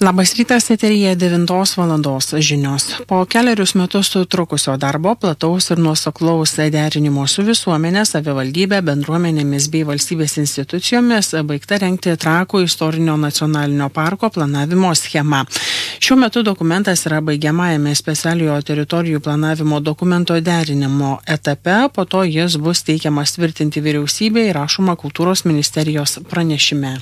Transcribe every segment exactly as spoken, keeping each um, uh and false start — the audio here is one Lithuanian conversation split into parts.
Labas rytas, eteryje devintos valandos žinios. Po keliarius metus trukusio darbo, plataus ir nuoseklaus derinimo su visuomenė, savivaldybė, bendruomenėmis bei valstybės institucijomis baigta rengti Trakų istorinio nacionalinio parko planavimo schema. Šiuo metu dokumentas yra baigiamajame specialiojo teritorijų planavimo dokumento derinimo etape, po to jis bus teikiamas tvirtinti vyriausybei, rašoma Kultūros ministerijos pranešime.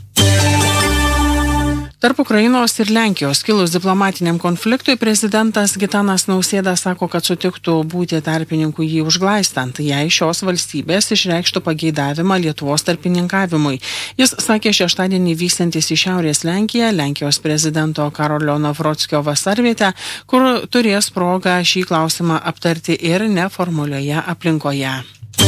Tarp Ukrainos ir Lenkijos kilus diplomatiniam konfliktui prezidentas Gitanas Nausėda sako, kad sutiktų būti tarpininkų jį užglaistant, jei šios valstybės išreikštų pageidavimą Lietuvos tarpininkavimui. Jis sakė šeštadienį vykstantis į Šiaurės Lenkiją, Lenkijos prezidento Karolio Nawrockio vasarvietę, kur turės progą šį klausimą aptarti ir neformalioje aplinkoje.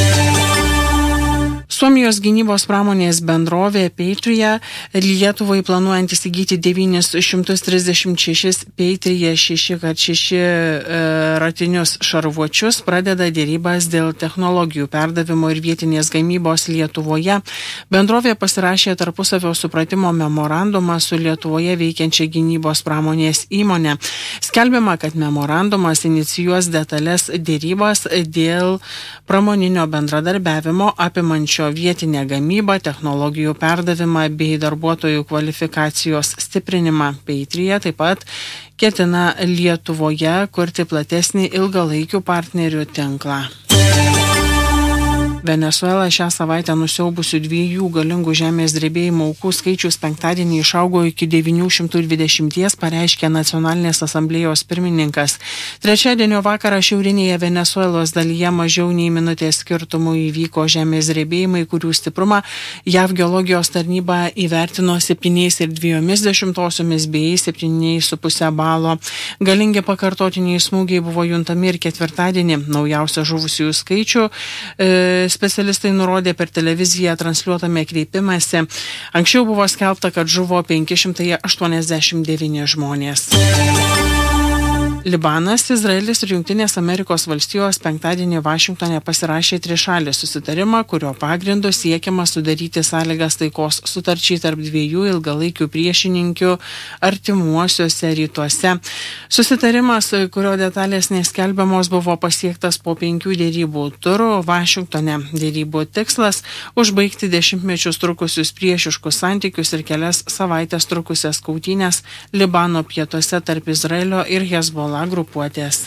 Suomijos gynybos pramonės bendrovė Patria Lietuvai planuojant įsigyti devynis šimtus trisdešimt šešis Patria šeši kart šeši ratinius šarvuočius pradeda dėrybas dėl technologijų perdavimo ir vietinės gamybos Lietuvoje. Bendrovė pasirašė tarpusavio supratimo memorandumą su Lietuvoje veikiančia gynybos pramonės įmonė. Skelbiama, kad memorandumas inicijuos detalės dėrybas dėl pramoninio bendradarbiavimo apimančio vietinę gamybą, technologijų perdavimą bei darbuotojų kvalifikacijos stiprinimą. Patria taip pat ketina Lietuvoje kurti platesnį ilgalaikių partnerių tinklą. Venesuela šią savaitę nusiaubusių dviejų galingų žemės drebėjimo aukų skaičius penktadienį išaugo iki devynių šimtų dvidešimties, pareiškė Nacionalinės asamblėjos pirmininkas. Trečiadienio vakarą šiaurinėje Venesuelos dalyje mažiau nei minutės skirtumų įvyko žemės drebėjimai, kurių stiprumą J A V geologijos tarnyba įvertino septyniais ir dviejomis dešimtosiomis bei septyniais su puse balo. Galingi pakartotiniai smūgiai buvo juntami ir ketvirtadienį. Naujausią žuvusiųjų skaičių e, specialistai nurodė per televiziją transliuotame kreipimąsi. Anksčiau buvo skelbta, kad žuvo penki šimtai aštuoniasdešimt devyni žmonės. Libanas, Izraelis ir Jungtinės Amerikos valstijos penktadienį Vašingtone pasirašė trišalį susitarimą, kurio pagrindu siekiama sudaryti sąlygas taikos sutarčiai tarp dviejų ilgalaikių priešininkių artimuosiuose rytuose. Susitarimas, kurio detalės neskelbiamos, buvo pasiektas po penkių dėrybų turų Vašingtone. Dėrybų tikslas - užbaigti dešimtmečius trukusius priešiškus santykius ir kelias savaitės trukusias kautynes Libano pietuose tarp Izraelio ir Hezbollah grupuotės.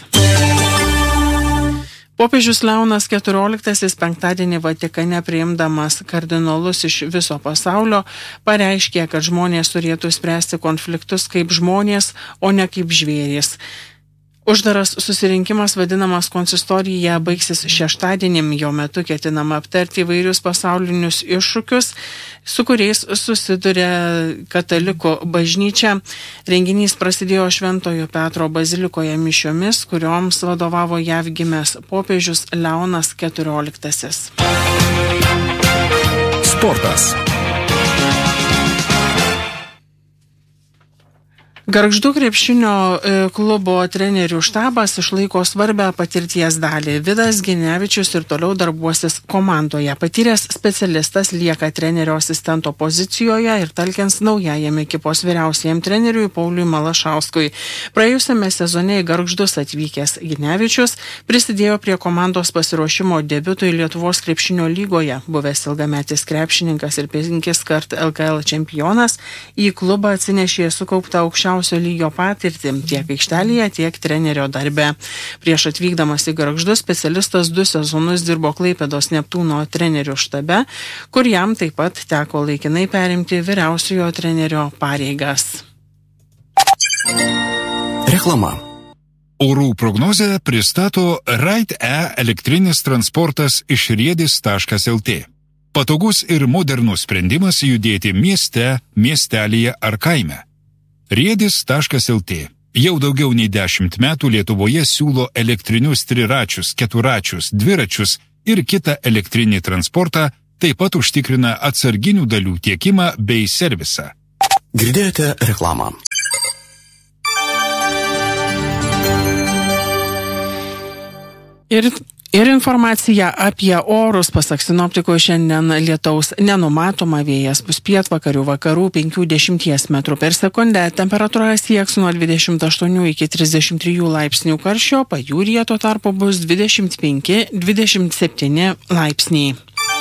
Popiežius Leonas keturioliktasis penktadienį Vatikane priimdamas kardinolus iš viso pasaulio pareiškė, kad žmonės turėtų spręsti konfliktus kaip žmonės, o ne kaip žvėrys. Uždaras susirinkimas vadinamas konsistorija baigsis šeštadienį, jo metu ketinama aptarti įvairius pasaulinius iššūkius, su kuriais susiduria katalikų bažnyčia. Renginys prasidėjo Šventojo Petro bazilikoje mišiomis, kurioms vadovavo J A V gimęs popiežius Leonas keturioliktasis. Sportas. Gargždų krepšinio klubo trenerių štabas išlaiko svarbę patirties dalį. Vidas Ginevičius ir toliau darbuosis komandoje. Patyręs specialistas lieka trenerio asistento pozicijoje ir talkins naujajam ekipos vyriausiajam treneriui Pauliui Malašauskui. Praėjusiame sezone į Gargždus atvykęs Ginevičius prisidėjo prie komandos pasiruošimo debiutui Lietuvos krepšinio lygoje. Buvęs ilgametis krepšininkas ir penkis kart L K L čempionas į klubą atsinešė sukauptą aukščiausią lygio patirtį tiek aikštelėje, tiek trenerio darbe. Prieš atvykdamas į Gargždus specialistas du sezonus dirbo Klaipėdos Neptūno trenerių štabe, kur jam taip pat teko laikinai perimti vyriausiojo trenerio pareigas. Reklama. Orų prognozę pristato Ride-E elektrinis transportas iš riedis taškas el tė. Patogus ir modernus sprendimas judėti mieste, miestelyje ar kaime. riedis taškas el tė jau daugiau nei dešimt metų Lietuvoje siūlo elektrinius triračius, keturačius, dviračius ir kitą elektrinį transportą, taip pat užtikrina atsarginių dalių tiekimą bei servisą. Girdėjote reklamą. Ir Ir informacija apie orus. Pasak sinoptikų, šiandien lietaus nenumatoma, vėjas bus pietvakarių vakarų penkių dešimties metrų per sekundę. Temperatūra sieks nuo dvidešimt aštuonių iki trisdešimt trijų laipsnių karščio, pajūryje tuo tarpu bus dvidešimt penki dvidešimt septyni laipsniai.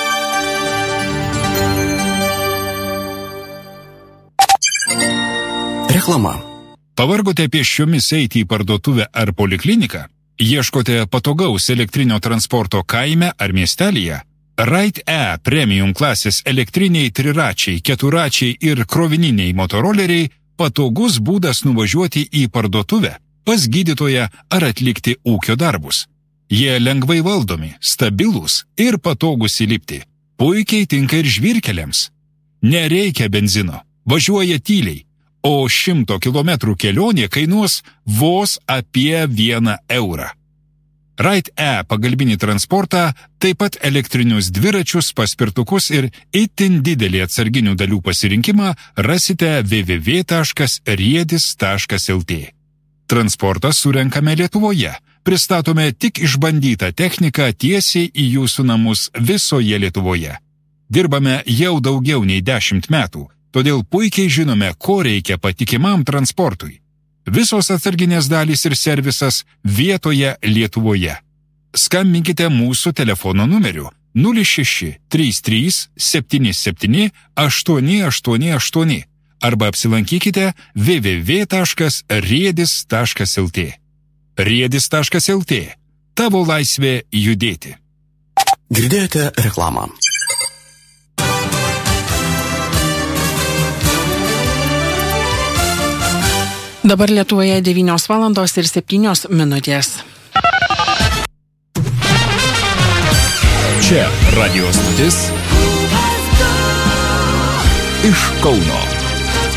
Reklama. Pavargote pėsčiomis eiti į parduotuvę ar polikliniką? Ieškote patogaus elektrinio transporto kaime ar miestelyje? Ride-E premium klasės elektriniai triračiai, keturačiai ir krovininiai motoroleriai patogus būdas nuvažiuoti į parduotuvę, pas gydytoją ar atlikti ūkio darbus. Jie lengvai valdomi, stabilūs ir patogus įlipti. Puikiai tinka ir žvyrkeliams. Nereikia benzino, važiuoja tyliai. O šimto kilometrų kelionė kainuos vos apie vieną eurą. Ride-E pagalbinį transportą, taip pat elektrinius dviračius, paspirtukus ir itin didelį atsarginių dalių pasirinkimą rasite w w w taškas riedis taškas l t. Transportą surenkame Lietuvoje. Pristatome tik išbandytą techniką tiesiai į jūsų namus visoje Lietuvoje. Dirbame jau daugiau nei dešimt metų. Todėl puikiai žinome, ko reikia patikimam transportui. Visos atsarginės dalys ir servisas vietoje Lietuvoje. Skambinkite mūsų telefono numeriu nulis šeši trys trys septyni septyni aštuoni aštuoni aštuoni arba apsilankykite w w w taškas riedis taškas l t. riedis taškas l t. Tavo laisvė judėti. Girdėjote reklamą. Dabar Lietuvoje devynios valandos ir septynios minutės. Čia radio stotis iš Kauno.